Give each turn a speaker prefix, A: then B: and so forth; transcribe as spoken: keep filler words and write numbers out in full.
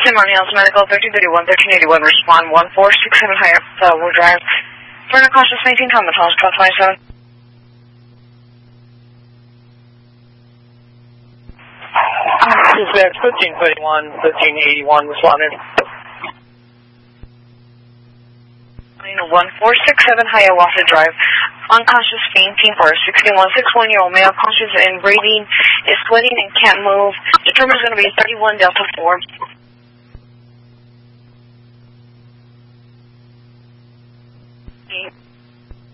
A: San Marino's Medical, thirteen thirty-one, thirteen eighty-one, respond one four six seven higher, uh, Wood Drive. For an unconscious maintain, Tom, the twelve twenty-seven.
B: Dispatch fifteen thirty-one, thirteen eighty-one, responded.
A: one four six seven Hiawatha Drive. Unconscious fainting for a sixty-one, sixty-one-year-old male, conscious and breathing, is sweating and can't move. Determined is going to be thirty-one Delta four.